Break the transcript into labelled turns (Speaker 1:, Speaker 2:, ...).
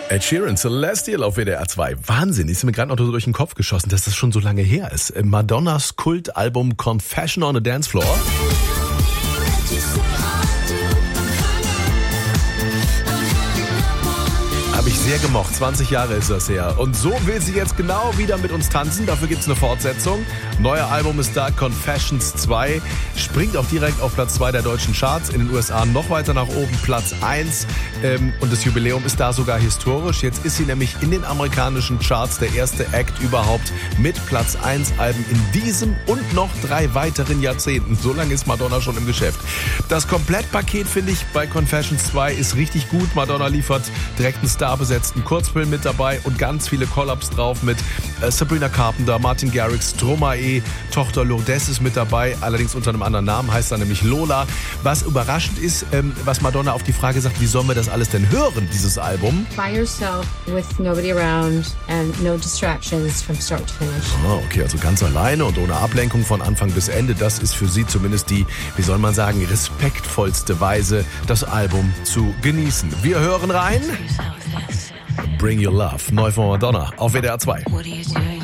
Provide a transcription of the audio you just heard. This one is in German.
Speaker 1: Ed Sheeran, Celestial auf WDR 2. Wahnsinn, ist mir gerade noch so durch den Kopf geschossen, dass das schon so lange her ist. Madonnas Kultalbum Confession on a Dance Floor. Habe ich sehr gemocht. 20 Jahre ist das her. Und so will sie jetzt genau wieder mit uns tanzen. Dafür gibt's eine Fortsetzung. Neuer Album ist da, Confessions 2. Springt auch direkt auf Platz 2 der deutschen Charts. In den USA noch weiter nach oben, Platz 1. Und das Jubiläum ist da sogar historisch. Jetzt ist sie nämlich in den amerikanischen Charts der erste Act überhaupt mit Platz 1 Alben in diesem und noch 3 weiteren Jahrzehnten. So lange ist Madonna schon im Geschäft. Das Komplettpaket, finde ich, bei Confessions 2 ist richtig gut. Madonna liefert direkt einen starbesetzten Kurzfilm mit dabei und ganz viele Collabs drauf mit Sabrina Carpenter, Martin Garrix, Stromae, Tochter Lourdes ist mit dabei, allerdings unter einem anderen Namen, heißt er nämlich Lola. Was überraschend ist, was Madonna auf die Frage sagt, wie sollen wir das alles denn hören, dieses Album?
Speaker 2: By yourself, with nobody around and no distractions from start to finish.
Speaker 1: Ah, okay, also ganz alleine und ohne Ablenkung von Anfang bis Ende. Das ist für sie zumindest die, wie soll man sagen, respektvollste Weise, das Album zu genießen. Wir hören rein. Bring Your Love, neu von Madonna auf WDR 2.